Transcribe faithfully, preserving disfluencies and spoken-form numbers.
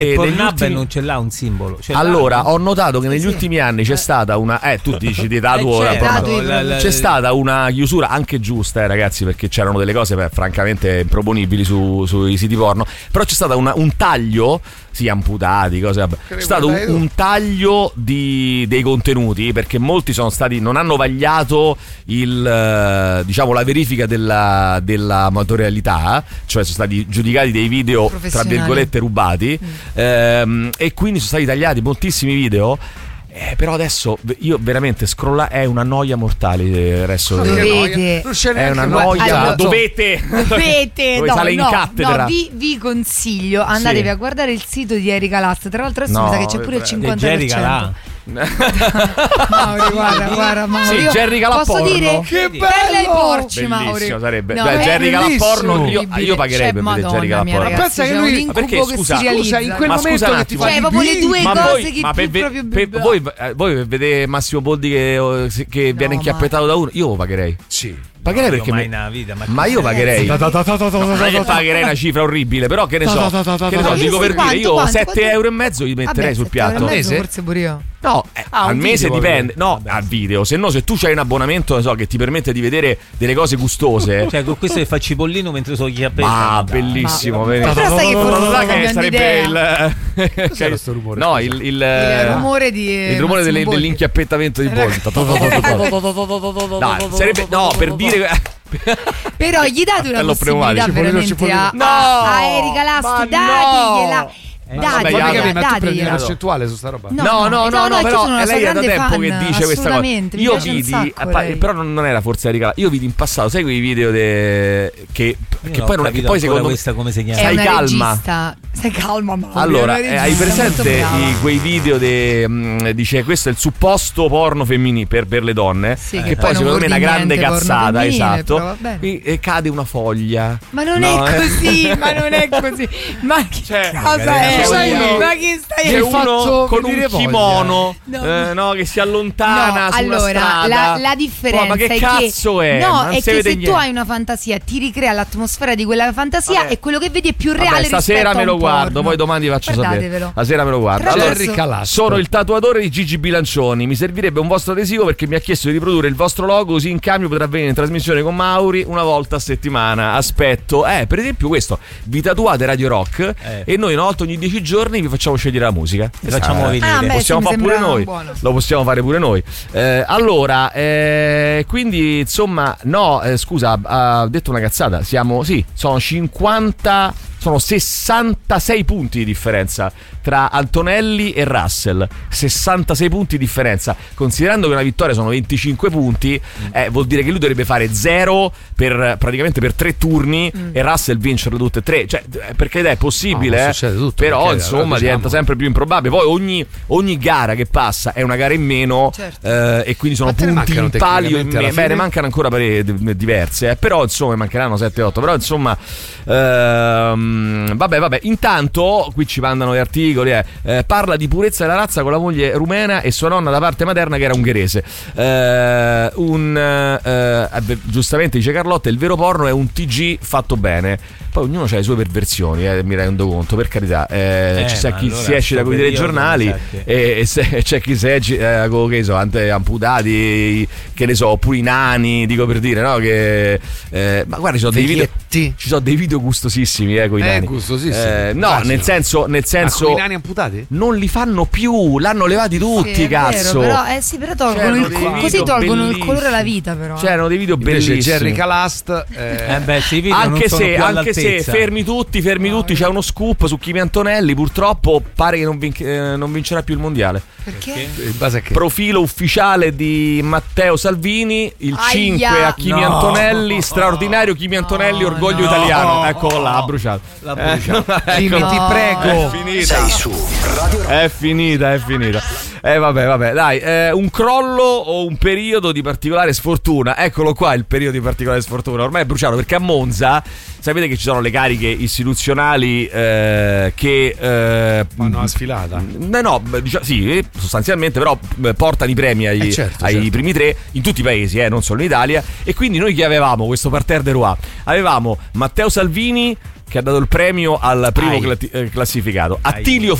E Pornhub ultimi... non ce l'ha un simbolo. Ce allora, l'ha, ho notato che negli sì. ultimi anni c'è stata una. Eh, tu dici di tatuo. Eh, certo, la, la, c'è stata una chiusura anche giusta, eh, ragazzi, perché c'erano delle cose beh, francamente improponibili su, sui siti porno. Però c'è stato una, un taglio, sì, amputati, cose. Vabbè. C'è stato un, un taglio di, dei contenuti perché molti sono stati. Non hanno vagliato il diciamo la verifica della, della amatorialità, cioè sono stati giudicati dei video tra virgolette rubati. Mm. Ehm, e quindi sono stati tagliati moltissimi video. Eh, però adesso io veramente scrolla è una noia mortale adesso. Dovete. È una noia. Allora, dovete dovete dove no, sale in no, cattedra. no, vi, vi consiglio andatevi sì. a guardare il sito di Erika Last. Tra l'altro adesso no, mi sa che c'è pure il cinquanta per cento. Mauri, guarda, guarda, Mauri. Sì, Jerry posso Calaporno. dire che bello! per lei porci, bellissimo Mauri. sarebbe. No, Beh, Jerry Calaporno io, io pagherei cioè, per vedere Madonna Jerry Calaporno. mia, Ma pensa che lui ma perché scusa, scusa in quel ma momento scusa che ti fa cioè proprio le due ma cose voi, che ma più per, proprio per, per voi, eh, voi per vedere Massimo Boldi che, che no, viene inchiappettato da uno, io lo pagherei. Sì. Pagherei no, perché mai me... nella vita, ma, ma io pagherei. No, non è che pagherei una cifra orribile, però che ne so, che ne so, dico per dire, io sette euro e mezzo li metterei sul piatto. Al mese forse pure io. No, eh, ah, al mese dipende. No, vabbè, al video. Se no, se tu c'hai un abbonamento, ne so, che ti permette di vedere delle cose gustose. Cioè, con questo che fa cipollino mentre so chi appena. Ah, bellissimo. Ma, ma però sai che forse sarebbe il. Cos'è questo rumore? No, il, il, il rumore di. Il rumore delle, dell'inchiappettamento di Boldi. Dai, sarebbe. No, per dire. Però gli date una possibilità veramente a, no, a Erika Last, datigliela. Eh, Dai, dai, dai, ma tu prendi una dai, percentuale su sta roba? No, no, no, no, no, no, però lei è da tempo fan, che dice questa cosa. Io vidi, pa- però non era forse Erika. Io vidi in passato, sai quei video de... che, che poi non è che poi secondo me questa come si chiama? Stai calma. Regista. Stai calma, ma allora, eh, hai presente i, quei video de, mh, dice questo è il supposto porno femminile per, per le donne, sì, che, che poi secondo me è una grande cazzata, esatto. E, e cade una foglia. Ma non no, è così, eh. ma non è così. Ma che cioè, cosa è? Uno, ma che stai c'è uno con un kimono no. Eh, no, che si allontana no, sulla allora, strada. La, la differenza ma che è cazzo che, è? No, non è che se niente. tu hai una fantasia, ti ricrea l'atmosfera di quella fantasia. Vabbè. E quello che vedi è più reale. Vabbè, stasera me lo guardo, porno. Poi domani vi faccio Guardatevelo. sapere. La sera me lo guardo. Allora, sono il tatuatore di Gigi Bilancioni. Mi servirebbe un vostro adesivo perché mi ha chiesto di riprodurre il vostro logo, così in cambio potrà venire in trasmissione con Mauri una volta a settimana. Aspetto, eh, per esempio questo, vi tatuate Radio Rock eh. e noi una volta ogni dieci giorni vi facciamo scegliere la musica. Ti facciamo vedere. Ah, lo beh, possiamo sì, fare pure noi. Buono. Lo possiamo fare pure noi. Eh, allora, eh, quindi insomma, no, eh, scusa, ha detto una cazzata. Siamo, sì, sono cinquanta, sono sessantasei punti di differenza tra Antonelli e Russell. sessantasei punti di differenza. Considerando che una vittoria sono venticinque punti, eh, vuol dire che lui dovrebbe fare zero per praticamente per tre turni mm. e Russell vincerle tutte e tre. Cioè, perché è possibile, no, eh? tutto, però perché, insomma diciamo. diventa sempre più improbabile. Poi ogni, ogni gara che passa è una gara in meno, certo. eh, e quindi sono punti in palio in me- beh, ne mancano ancora pare- diverse, eh, però insomma mancheranno sette otto. Però insomma ehm, vabbè vabbè intanto qui ci mandano gli articoli, eh. Eh, parla di purezza della razza con la moglie rumena e sua nonna da parte materna che era ungherese. eh, un eh, eh, giustamente dice Carlotta, il vero porno è un T G fatto bene. Poi ognuno ha le sue perversioni, eh, mi rendo conto, per carità. Eh, eh, c'è chi allora si esce da quei telegiornali e, e se, c'è chi si esce eh, con, che so, amputati, che ne so, oppure i nani, dico per dire, no? Che, eh, ma guarda, ci sono dei video, ci sono dei video gustosissimi, eh, con i eh, nani. gustosissimi. Eh, no, Immagino. nel senso, nel senso, ma con i nani amputati? non li fanno più, l'hanno levati tutti, sì, cazzo. Vero, però, eh sì, però tolgono il, così tolgono il colore alla vita, però. C'erano dei video invece bellissimi. Jerry Calast, eh, eh beh, sì, video anche non sono se, più anche se fermi tutti, fermi no, tutti, c'è uno scoop su Kimi Antonelli. Purtroppo pare che non, vin- eh, non vincerà più il mondiale. Perché? in base a che? Profilo ufficiale di Matteo Salvini, il Aia. cinque a Kimi No. Antonelli, straordinario Kimi Antonelli, No, orgoglio no. italiano. Eccolo là, ha bruciato. La brucia. Eh, Kimi, ecco. ti prego. È finita. Sei su Radio Rock. È finita, è finita. Eh vabbè, vabbè, dai, eh, un crollo o un periodo di particolare sfortuna. Eccolo qua il periodo di particolare sfortuna. Ormai è bruciato perché a Monza sapete che ci sono le cariche istituzionali eh, che eh, fanno la sfilata. No, no, diciamo, sì, sostanzialmente, però portano i premi ai, eh certo, ai certo. primi tre in tutti i paesi, eh, non solo in Italia. E quindi noi chi avevamo questo parterre de Roi? Avevamo Matteo Salvini, che ha dato il premio al primo Ai. cla- eh, classificato. Ai. Attilio